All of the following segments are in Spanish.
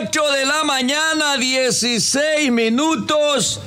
8 de la mañana, 16 minutos.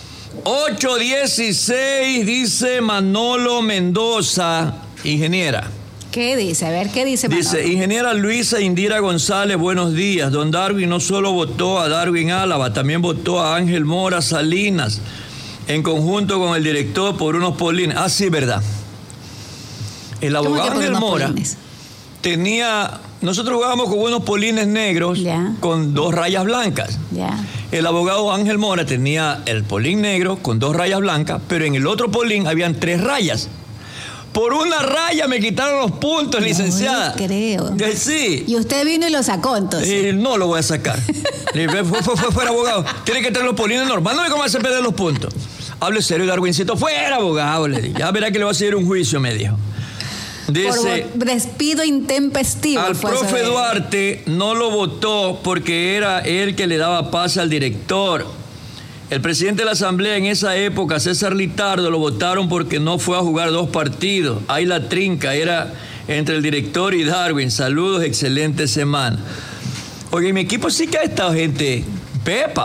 8:16, dice Manolo Mendoza, ingeniera. ¿Qué dice? A ver, ¿qué dice Manolo? Dice, ingeniera Luisa Indira González, buenos días. Don Darwin no solo votó a Darwin Álava, también votó a Ángel Mora Salinas, en conjunto con el director por unos polines. Ah, sí, verdad. El abogado Ángel Mora polines? Nosotros jugábamos con unos polines negros con 2 rayas blancas. El abogado Ángel Mora tenía el polín negro con 2 rayas blancas, pero en el otro polín habían 3 rayas. Por una raya me quitaron los puntos, licenciada. Creo. Sí. Y usted vino y lo sacó entonces. No lo voy a sacar. Fuera, abogado. Tiene que tener los polines normales. No me cómo hacer perder los puntos. Hable serio, Darwincito. Fuera, abogado, le dije. Ya verá que le va a hacer un juicio, me dijo. Dice, por despido intempestivo. Al profe Duarte no lo votó porque era él que le daba paz al director. El presidente de la asamblea en esa época, César Litardo, lo votaron porque no fue a jugar 2 partidos. Ahí la trinca era entre el director y Darwin. Saludos, excelente semana. Oye, mi equipo sí que ha estado gente. Pepa.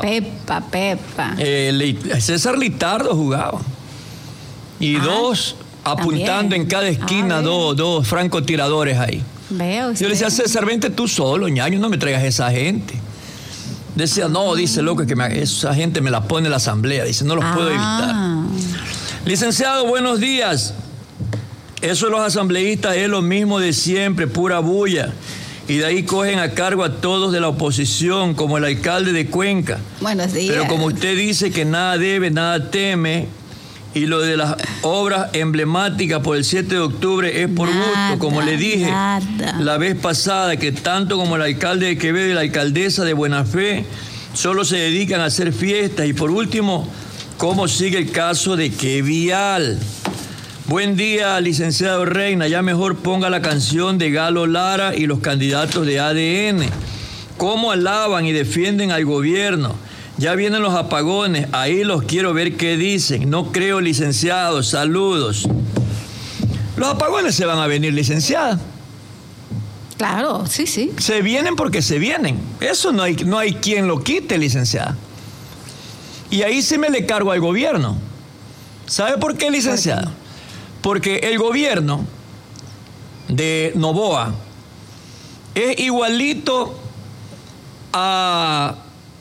César Litardo jugaba. Y 2... apuntando también en cada esquina dos francotiradores ahí. Yo le decía, César, vente tú solo, ñaño, no me traigas esa gente. Decía, no, dice, loco, que esa gente me la pone la asamblea. Dice, no los puedo evitar. Licenciado, buenos días. Eso de los asambleístas es lo mismo de siempre, pura bulla. Y de ahí cogen a cargo a todos de la oposición, como el alcalde de Cuenca. Buenos días. Pero como usted dice que nada debe, nada teme... Y lo de las obras emblemáticas por el 7 de octubre es por gusto, como le dije la vez pasada, que tanto como el alcalde de Quevedo y la alcaldesa de Buena Fe solo se dedican a hacer fiestas. Y por último, ¿cómo sigue el caso de Quevial? Buen día, licenciado Reina. Ya mejor ponga la canción de Galo Lara y los candidatos de ADN. ¿Cómo alaban y defienden al gobierno? Ya vienen los apagones, ahí los quiero ver qué dicen. No creo, licenciado, saludos. Los apagones se van a venir, licenciada. Claro, sí. Se vienen porque se vienen. Eso no hay quien lo quite, licenciada. Y ahí sí me le cargo al gobierno. ¿Sabe por qué, licenciada? Porque el gobierno de Noboa es igualito a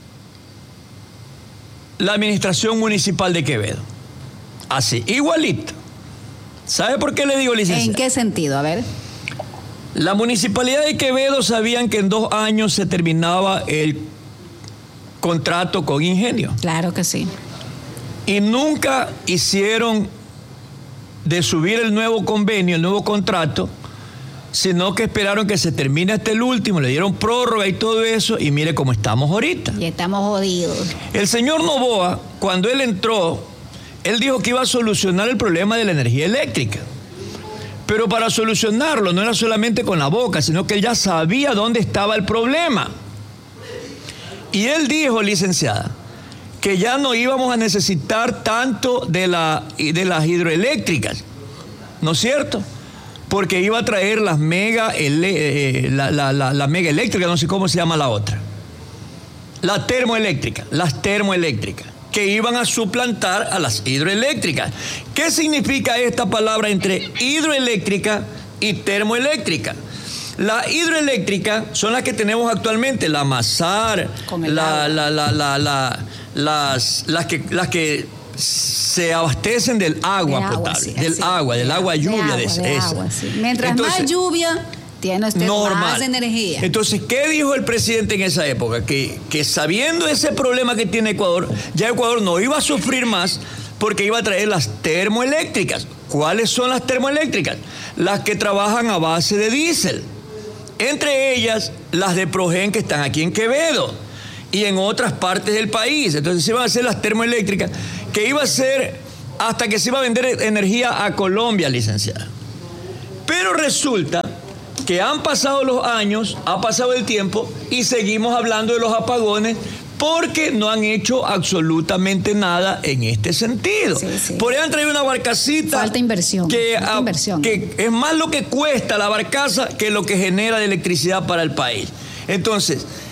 la administración municipal de Quevedo. Así, igualito. ¿Sabe por qué le digo, licenciada? ¿En qué sentido? A ver. La municipalidad de Quevedo sabían que en 2 años se terminaba el contrato con Ingenio. Claro que sí. Y nunca hicieron de subir el nuevo convenio, el nuevo contrato, sino que esperaron que se termine hasta el último, le dieron prórroga y todo eso, y mire cómo estamos ahorita. Y estamos jodidos. El señor Noboa, cuando él entró, él dijo que iba a solucionar el problema de la energía eléctrica. Pero para solucionarlo no era solamente con la boca, sino que él ya sabía dónde estaba el problema. Y él dijo, licenciada, que ya no íbamos a necesitar tanto de las hidroeléctricas, ¿no es cierto? Porque iba a traer las mega eléctricas, no sé cómo se llama la otra. Las termoeléctricas, que iban a suplantar a las hidroeléctricas. ¿Qué significa esta palabra entre hidroeléctrica y termoeléctrica? Las hidroeléctricas son las que tenemos actualmente, la Masar, las que se abastecen del agua potable, del agua lluvia. Mientras entonces, más lluvia, tiene usted más energía. Entonces, ¿qué dijo el presidente en esa época? Que sabiendo ese problema que tiene Ecuador, ya Ecuador no iba a sufrir más porque iba a traer las termoeléctricas. ¿Cuáles son las termoeléctricas? Las que trabajan a base de diésel. Entre ellas, las de Progen que están aquí en Quevedo y en otras partes del país. Entonces se iban a hacer las termoeléctricas, que iba a ser hasta que se iba a vender energía a Colombia, licenciada. Pero resulta que han pasado los años, ha pasado el tiempo y seguimos hablando de los apagones porque no han hecho absolutamente nada en este sentido. Por ahí han traído una barcacita. Falta inversión. Que es más lo que cuesta la barcaza que lo que genera de electricidad para el país. Entonces,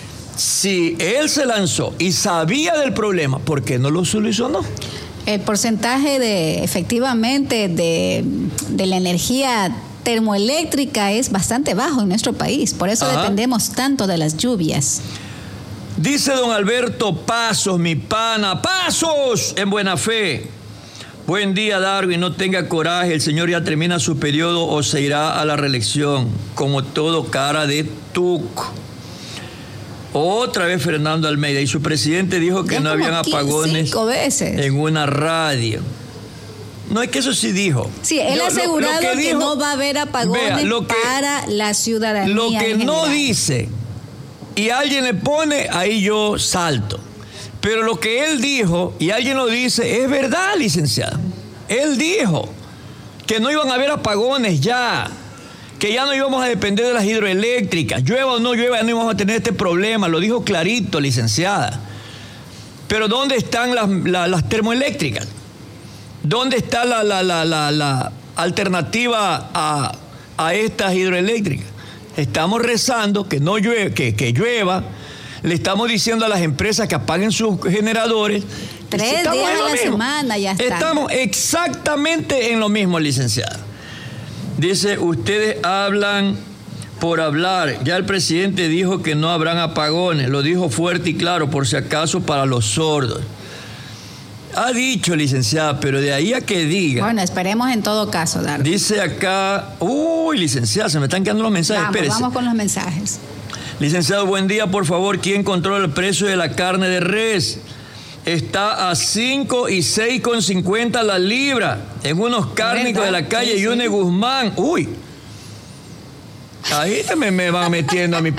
si él se lanzó y sabía del problema, ¿por qué no lo solucionó? El porcentaje efectivamente de la energía termoeléctrica es bastante bajo en nuestro país, por eso dependemos tanto de las lluvias. Dice don Alberto Pasos, mi pana, Pasos, en buena fe. Buen día, Darwin, no tenga coraje, el señor ya termina su periodo o se irá a la reelección, como todo cara de tuco. Otra vez Fernando Almeida, y su presidente dijo que no habían apagones 5 veces en una radio. No, es que eso sí dijo. Sí, él ha asegurado que no va a haber apagones para la ciudadanía. Lo que no dice, y alguien le pone, ahí yo salto. Pero lo que él dijo, y alguien lo dice, es verdad, licenciado. Él dijo que no iban a haber apagones ya, que ya no íbamos a depender de las hidroeléctricas. Llueva o no llueva, ya no íbamos a tener este problema. Lo dijo clarito, licenciada. Pero ¿dónde están las termoeléctricas? ¿Dónde está la alternativa a estas hidroeléctricas? Estamos rezando que no llueve, que llueva. Le estamos diciendo a las empresas que apaguen sus generadores. 3 días a la semana ya está. Estamos exactamente en lo mismo, licenciada. Dice, ustedes hablan por hablar. Ya el presidente dijo que no habrán apagones. Lo dijo fuerte y claro, por si acaso, para los sordos. Ha dicho, licenciada, pero de ahí a que diga. Bueno, esperemos en todo caso, Darwin. Dice acá, licenciada, se me están quedando los mensajes. Vamos con los mensajes. Licenciado, buen día, por favor. ¿Quién controla el precio de la carne de res? Está a 5 y 6,50 la libra en unos cárnicos de la calle Yune Guzmán. Ahí también me van metiendo a mi...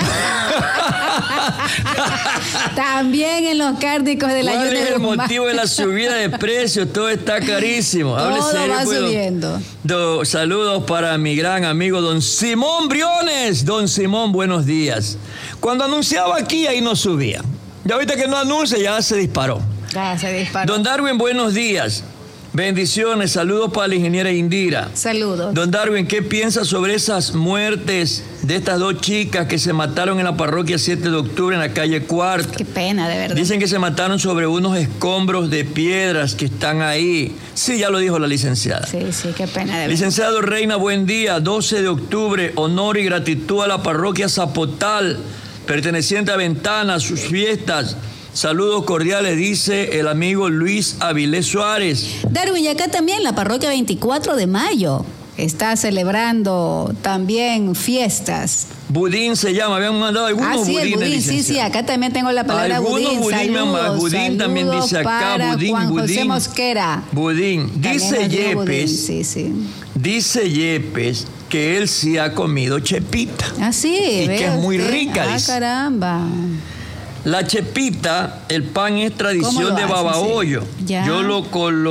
También en los cárnicos de la Yune Guzmán. ¿Cuál es el motivo de la subida de precios? Todo está carísimo. Todo va subiendo. Saludos para mi gran amigo don Simón Briones. Don Simón, buenos días. Cuando anunciaba aquí, ahí no subía. Ya ahorita que no anuncia, ya se disparó. Ya se disparó. Don Darwin, buenos días. Bendiciones, saludos para la ingeniera Indira. Saludos. Don Darwin, ¿qué piensa sobre esas muertes de estas 2 chicas que se mataron en la parroquia 7 de octubre en la calle Cuarta? Qué pena, de verdad. Dicen que se mataron sobre unos escombros de piedras que están ahí. Sí, ya lo dijo la licenciada. Sí, qué pena, de verdad. Licenciado Reina, buen día. 12 de octubre, honor y gratitud a la parroquia Zapotal, perteneciente a Ventana, sus fiestas. Saludos cordiales, dice el amigo Luis Avilés Suárez. Darwin, y acá también la parroquia 24 de mayo está celebrando también fiestas. Budín se llama, habían mandado algunos budines. Sí, acá también tengo la palabra budín. Budín también dice acá, Juan José Mosquera. Budín. Dice Yepes, dice Yepes que él sí ha comido chepita. Sí. Y que es muy rica, dice. Caramba. La chepita, el pan es tradición de Babahoyo. Sí. Yo lo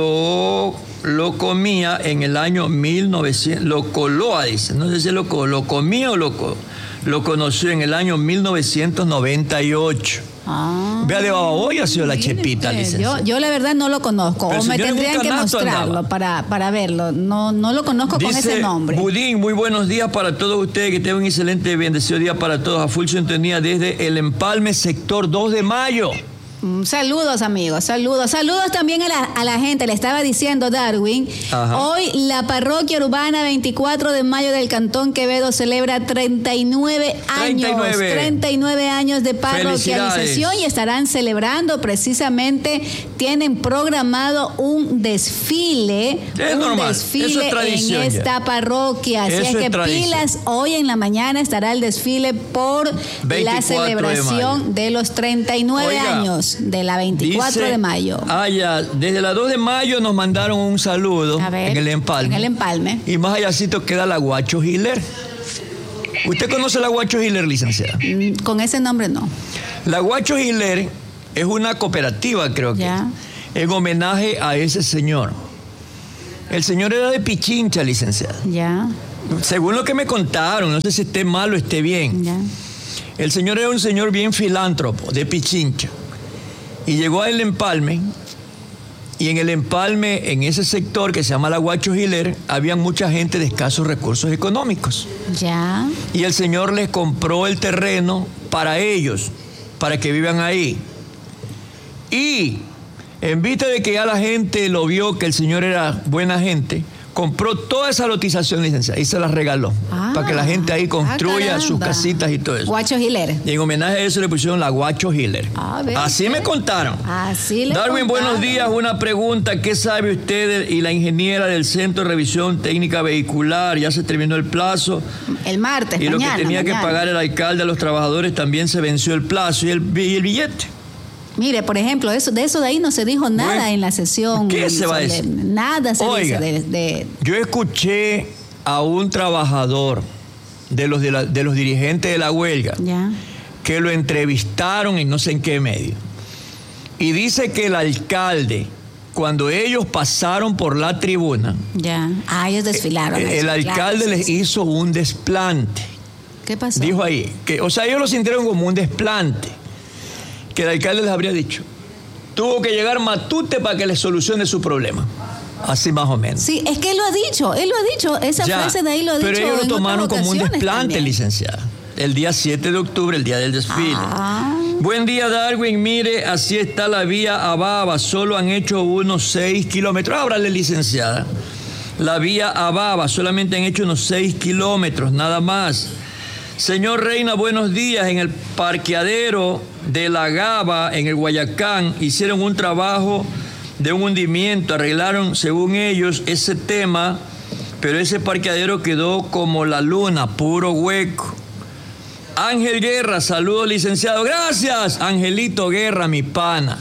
comía en el año 1900, lo coloa, dice. No sé si lo comía o lo conoció en el año 1998. Vea, de Babahoyo ha sido la chepita, licenciada. Yo la verdad no lo conozco. Pero o me tendrían que mostrarlo para verlo. No lo conozco. Dice, con ese nombre. Budín, muy buenos días para todos ustedes. Que tengan un excelente y bendecido día para todos. A full sintonía desde El Empalme, sector 2 de Mayo. Saludos, amigos, saludos también a la gente. Le estaba diciendo, Darwin, hoy la parroquia urbana 24 de mayo del Cantón Quevedo celebra 39 años de parroquialización y estarán celebrando precisamente, tienen programado un desfile, en esta parroquia. Así es que pilas, hoy en la mañana estará el desfile por la celebración de los 39 años. De la 24 de mayo. Desde la 2 de mayo nos mandaron un saludo en el Empalme. En el Empalme. Y más allácito queda la Guacho Giler. ¿Usted conoce la Guacho Giler, licenciada? Con ese nombre no. La Guacho Giler es una cooperativa, creo que, en homenaje a ese señor. El señor era de Pichincha, licenciada. Según lo que me contaron, no sé si esté mal o esté bien. El señor era un señor bien filántropo, de Pichincha. Y llegó al Empalme, y en el Empalme, en ese sector que se llama la Guacho Giler, había mucha gente de escasos recursos económicos. Y el señor les compró el terreno para ellos, para que vivan ahí. Y en vista de que ya la gente lo vio que el señor era buena gente, compró toda esa lotización, licenciada, y se la regaló para que la gente ahí construya sus casitas y todo eso. Guacho Giler. Y en homenaje a eso le pusieron la Guacho Giler. Así me contaron. Así le Darwin, contaron. buenos días. Una pregunta. ¿Qué sabe usted y la ingeniera del Centro de Revisión Técnica Vehicular? Ya se terminó el plazo. El martes, y mañana, lo que tenía que pagar el alcalde a los trabajadores también se venció el plazo. ¿Y el billete? Mire, por ejemplo, de eso de ahí no se dijo nada en la sesión. ¿Qué se va a decir? Nada se dice yo escuché a un trabajador de los dirigentes de la huelga que lo entrevistaron en no sé en qué medio. Y dice que el alcalde, cuando ellos pasaron por la tribuna, ellos desfilaron. El alcalde les hizo un desplante. ¿Qué pasó? Dijo ahí, ellos lo sintieron como un desplante. Que el alcalde les habría dicho, tuvo que llegar Matute para que les solucione su problema. Así más o menos. Sí, es que él lo ha dicho, esa frase de ahí lo ha dicho. Pero ellos lo tomaron como un desplante, también. Licenciada. El día 7 de octubre, el día del desfile. Buen día, Darwin. Mire, así está la vía a Baba. Solo han hecho unos 6 kilómetros. Ábrale, licenciada. La vía a Baba, solamente han hecho unos 6 kilómetros, nada más. Señor Reina, buenos días. En el parqueadero de La Gaba, en el Guayacán, hicieron un trabajo de un hundimiento, arreglaron, según ellos, ese tema, pero ese parqueadero quedó como la luna, puro hueco. Ángel Guerra, saludos, licenciado. Gracias, Angelito Guerra, mi pana.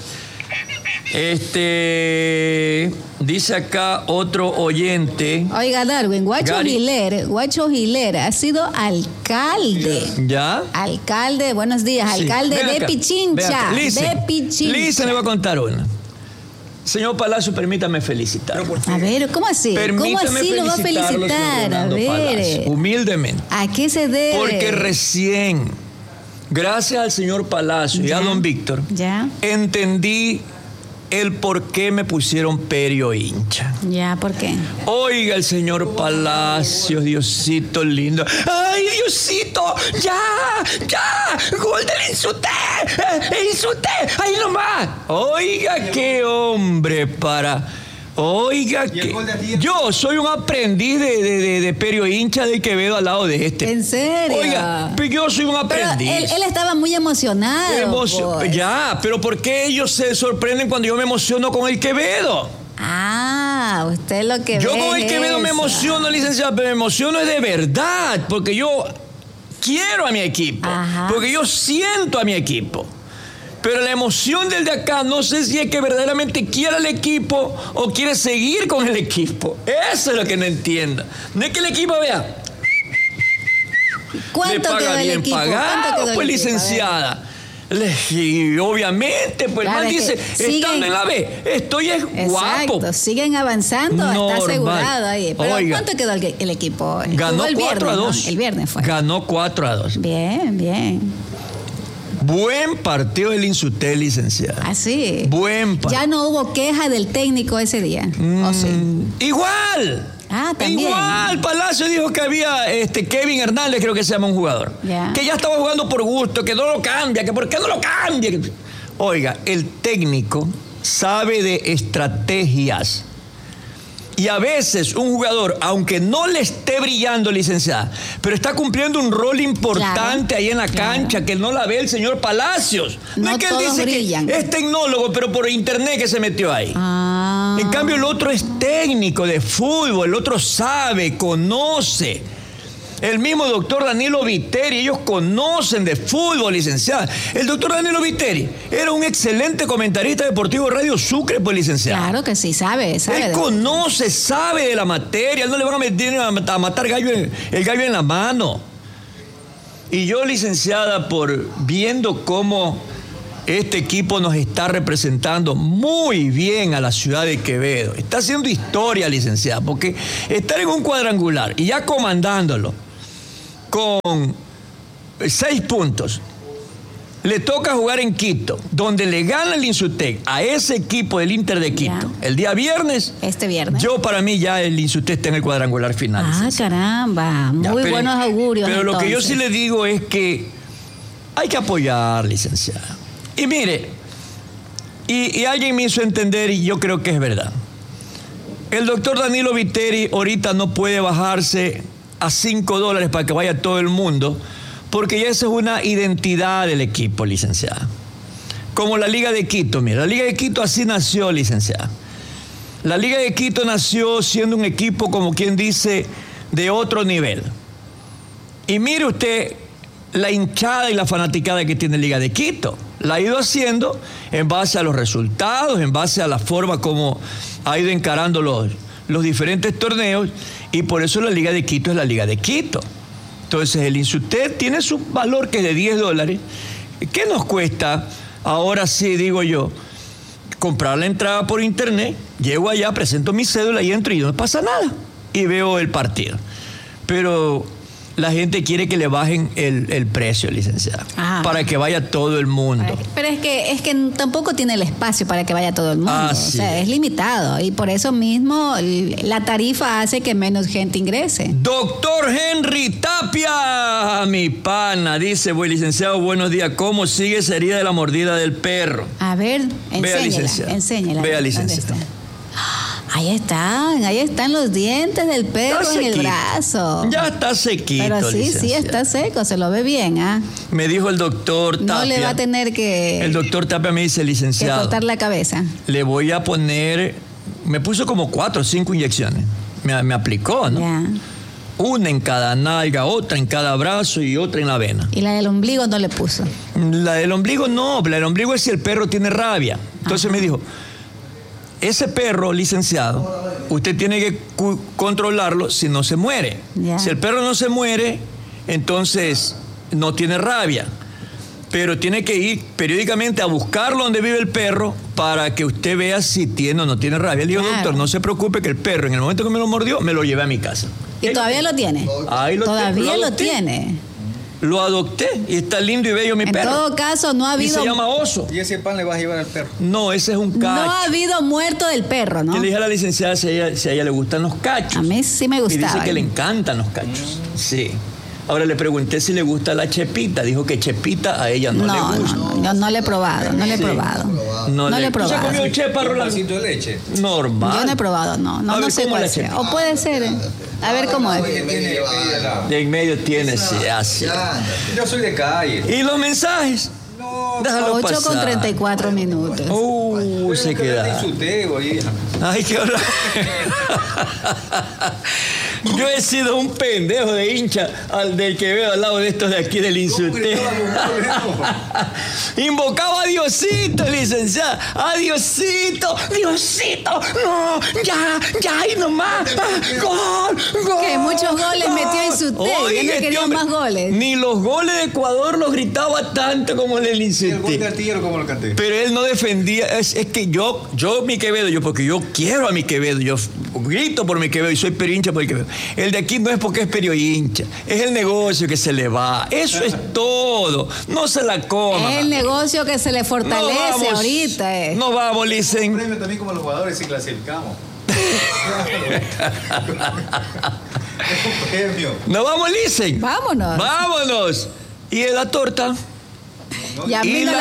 Dice acá otro oyente. Oiga, Darwin, Guacho Giler ha sido alcalde. ¿Ya? Alcalde, buenos días, sí. Alcalde de Pichincha. De Pichincha. Lisa, le voy a contar una. Señor Palacio, permítame felicitar. A ver, ¿cómo así? ¿Cómo así lo va a felicitar? A ver. Palacio, humildemente. ¿A qué se debe? Porque recién, gracias al señor Palacio y a don Víctor, entendí el por qué me pusieron Perio hincha. ¿Por qué? Oiga, el señor Palacios, Diosito lindo. ¡Ay, Diosito! ¡Ya! ¡Gol del Insuté! ¡Insuté! ¡Ahí nomás! Oiga, qué hombre Oiga, yo soy un aprendiz de Perio hincha del Quevedo al lado de este. ¿En serio? Oiga, yo soy un aprendiz. Pero él estaba muy emocionado. Pero ¿por qué ellos se sorprenden cuando yo me emociono con el Quevedo? Usted lo que yo ve con el Quevedo me emociono, licenciado, pero me emociono es de verdad, porque yo quiero a mi equipo, porque yo siento a mi equipo. Pero la emoción del de acá, no sé si es que verdaderamente quiere al equipo o quiere seguir con el equipo. Eso es lo que no entiendo. No es que el equipo vea. ¿Cuánto quedó el equipo? Pagado, pues, licenciada. Y obviamente, pues, el man dice, estando en la B, estoy guapo. Exacto, siguen avanzando, está asegurado ahí. Pero ¿cuánto quedó el equipo? Ganó 4-2. ¿no? El viernes fue. Ganó 4-2. Bien. Buen partido del Insuté, licenciada. Así. Buen partido. Ya no hubo queja del técnico ese día. ¿O sí? Igual. También. Igual. Palacio dijo que había Kevin Hernández, creo que se llama un jugador. Que ya estaba jugando por gusto, que no lo cambia, que por qué no lo cambia. Oiga, el técnico sabe de estrategias. Y a veces un jugador, aunque no le esté brillando, licenciada, pero está cumpliendo un rol importante ahí en la cancha, que no la ve el señor Palacios. No es que él dice brillan. Que es tecnólogo, pero por internet que se metió ahí. En cambio, el otro es técnico de fútbol, el otro sabe, conoce. El mismo doctor Danilo Viteri, ellos conocen de fútbol, licenciada. El doctor Danilo Viteri era un excelente comentarista deportivo de Radio Sucre, pues, licenciada. Claro que sí, sabe. Él conoce, sabe de la materia. Él no le van a meter a matar el gallo en la mano. Y yo, licenciada, por viendo cómo este equipo nos está representando muy bien a la ciudad de Quevedo. Está haciendo historia, licenciada, porque estar en un cuadrangular y ya comandándolo con 6 puntos, le toca jugar en Quito, donde le gana el Insutec a ese equipo del Inter de Quito el día viernes. Este viernes. Para mí ya el Insutec está en el cuadrangular final. Caramba, muy buenos augurios. Pero lo que yo sí le digo es que Hay que apoyar, licenciada. Y mire, y alguien me hizo entender, y yo creo que es verdad. El doctor Danilo Viteri ahorita no puede bajarse a $5 para que vaya todo el mundo, porque ya esa es una identidad del equipo, licenciada. Como la Liga de Quito, mira, la Liga de Quito así nació, licenciada. La Liga de Quito nació siendo un equipo, como quien dice, de otro nivel. Y mire usted la hinchada y la fanaticada que tiene Liga de Quito. La ha ido haciendo en base a los resultados, en base a la forma como ha ido encarando los diferentes torneos, y por eso la Liga de Quito es la Liga de Quito. Entonces el Insutel tiene su valor, que es de $10. ¿Qué nos cuesta? Ahora sí, digo yo, comprar la entrada por internet, llego allá, presento mi cédula y entro y no pasa nada. Y veo el partido. Pero la gente quiere que le bajen el precio, licenciada, para que vaya todo el mundo. Pero es que tampoco tiene el espacio para que vaya todo el mundo. O sea, es limitado. Y por eso mismo la tarifa hace que menos gente ingrese. Doctor Henry Tapia, mi pana, dice, licenciado, buenos días. ¿Cómo sigue esa herida de la mordida del perro? A ver, enséñala. Vea, licenciada. Ahí están los dientes del perro en el brazo. Ya está sequito. Pero sí está seco, se lo ve bien, Me dijo el doctor Tapia. No le va a tener que... El doctor Tapia me dice, licenciado, que cortar la cabeza. Le voy a poner... Me puso como 4 o 5 inyecciones. Me aplicó, ¿no? Ya. Una en cada nalga, otra en cada brazo y otra en la vena. ¿Y la del ombligo no le puso? La del ombligo no, la del ombligo es si el perro tiene rabia. Entonces me dijo... Ese perro, licenciado, usted tiene que controlarlo si no se muere. Yeah. Si el perro no se muere, entonces no tiene rabia. Pero tiene que ir periódicamente a buscarlo donde vive el perro para que usted vea si tiene o no tiene rabia. Le digo, doctor, no se preocupe que el perro, en el momento que me lo mordió, me lo llevé a mi casa. ¿Y todavía lo tiene? Todavía lo tiene. Lo adopté y está lindo y bello mi perro. En todo caso, no ha habido... Y se llama Oso. ¿Y ese pan le vas a llevar al perro? No, ese es un cacho. No ha habido muerto del perro, ¿no? Yo le dije a la licenciada si a ella le gustan los cachos. A mí sí me gustaba. Y dice que le encantan los cachos. Sí. Ahora le pregunté si le gusta la chepita. Dijo que chepita a ella no le gusta. No, yo no le he probado, no le he probado. No le he probado. ¿Usted comió chepa, Rolando? ¿Un vasito de leche? Normal. Yo no he probado, no sé cuál es. O puede ser, A ver cómo es. De en medio tiene, sí, así. Yo soy de calle. ¿Y los mensajes? No. 8:34. Se queda. Ay, qué horror. Yo he sido un pendejo de hincha del que veo al lado de estos de aquí del Insutel. Invocaba a Diosito, licenciada. A Diosito. Diosito. No, ya, y nomás. Gol. Que muchos goles metió Insutel. Yo no quería más goles. Ni los goles de Ecuador los gritaba tanto como el Insutel. El gol de Artillero, como lo canté. Pero él no defendía. Es que yo, mi Quevedo, porque yo quiero a mi Quevedo. Yo grito por mi Quevedo y soy hincha por el Quevedo. El de aquí no es porque es hincha, es el negocio que se le va. Eso es todo. No se la coma. Es el negocio que se le fortalece ahorita. Nos vamos, Licen. Un premio también como los jugadores si clasificamos. Es un premio. Nos vamos, Licen. Vámonos. ¿Y de la torta? Y a mí no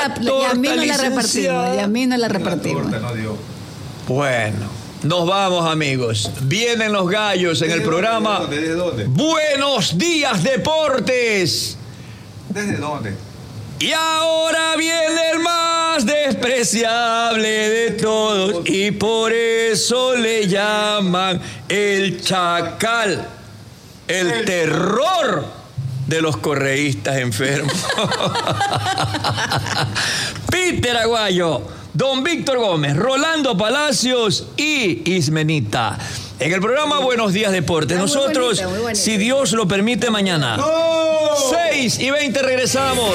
la repartimos. Bueno. Nos vamos, amigos. Vienen los gallos en el programa. ¿Desde dónde? Buenos días, deportes. ¿Desde dónde? Y ahora viene el más despreciable de todos. Y por eso le llaman el Chacal. El terror de los correístas enfermos. Peter Aguayo, Don Víctor Gómez, Rolando Palacios y Ismenita. En el programa Buenos Días Deportes. Nosotros, muy bonito. Si Dios lo permite, mañana 6:20 regresamos.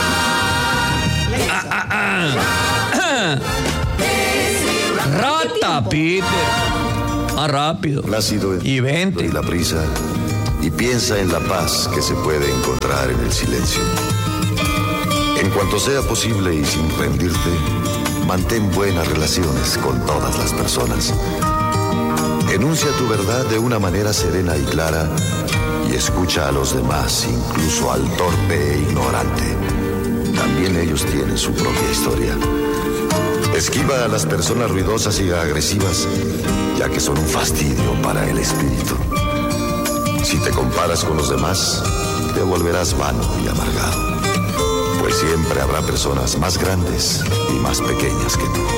Rata, Peter. Más rápido. Plácido y 20. Y la prisa. Y piensa en la paz que se puede encontrar en el silencio. En cuanto sea posible y sin rendirte, mantén buenas relaciones con todas las personas. Enuncia tu verdad de una manera serena y clara y escucha a los demás, incluso al torpe e ignorante. también ellos tienen su propia historia. Esquiva a las personas ruidosas y agresivas, ya que son un fastidio para el espíritu. Si te comparas con los demás, te volverás vano y amargado, pues siempre habrá personas más grandes y más pequeñas que tú.